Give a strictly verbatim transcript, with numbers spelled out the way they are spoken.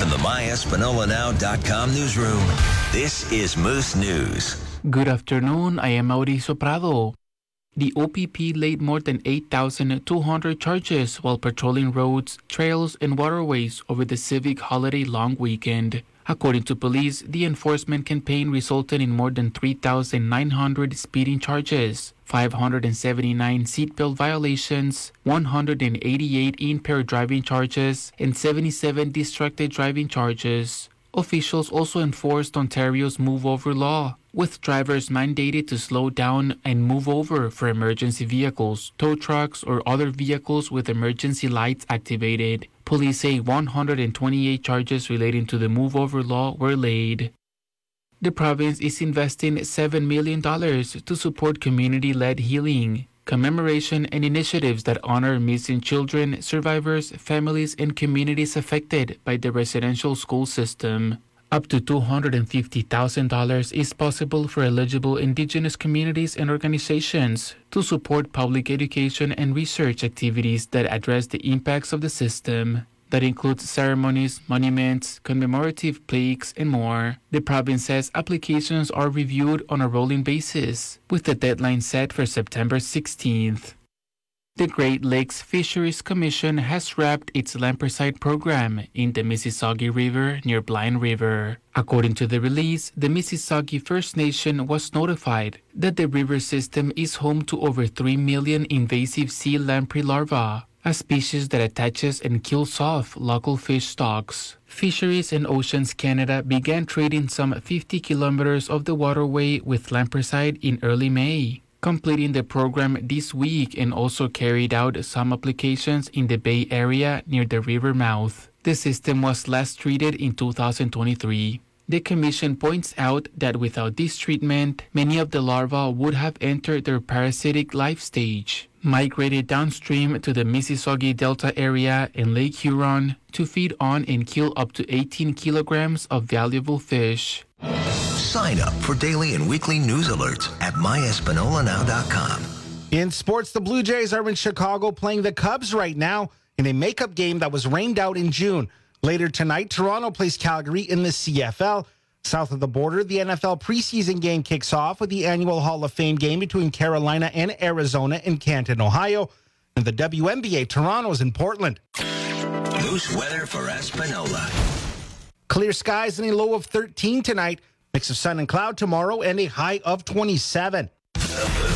from the my espanola now dot com newsroom, this is Moose News. Good afternoon, I am Mauricio Prado. The O P P laid more than eight thousand two hundred charges while patrolling roads, trails, and waterways over the civic holiday long weekend. According to police, the enforcement campaign resulted in more than three thousand nine hundred speeding charges, five hundred seventy-nine seatbelt violations, one hundred eighty-eight impaired driving charges, and seventy-seven distracted driving charges. Officials also enforced Ontario's Move Over law, with drivers mandated to slow down and move over for emergency vehicles, tow trucks, or other vehicles with emergency lights activated. Police say one hundred twenty-eight charges relating to the Move Over law were laid. The province is investing seven million dollars to support community-led healing, commemoration, and initiatives that honor missing children, survivors, families, and communities affected by the residential school system. Up to two hundred fifty thousand dollars is possible for eligible Indigenous communities and organizations to support public education and research activities that address the impacts of the system. That includes ceremonies, monuments, commemorative plaques, and more. The province says applications are reviewed on a rolling basis, with the deadline set for September sixteenth. The Great Lakes Fisheries Commission has wrapped its lampreycide program in the Mississauga River near Blind River. According to the release, the Mississauga First Nation was notified that the river system is home to over three million invasive sea lamprey larvae, a species that attaches and kills off local fish stocks. Fisheries and Oceans Canada began treating some fifty kilometers of the waterway with lampreycide in early May, completing the program this week, and also carried out some applications in the Bay Area near the river mouth. The system was last treated in two thousand twenty-three. The Commission points out that without this treatment, many of the larvae would have entered their parasitic life stage, migrated downstream to the Mississauga Delta area and Lake Huron to feed on and kill up to eighteen kilograms of valuable fish. Sign up for daily and weekly news alerts at my espanola now dot com. In sports, the Blue Jays are in Chicago playing the Cubs right now in a makeup game that was rained out in June. Later tonight, Toronto plays Calgary in the C F L. South of the border, the N F L preseason game kicks off with the annual Hall of Fame game between Carolina and Arizona in Canton, Ohio. And the W N B A, Toronto's in Portland. Moose weather for Espanola. Clear skies and a low of thirteen tonight. Mix of sun and cloud tomorrow and a high of twenty-seven.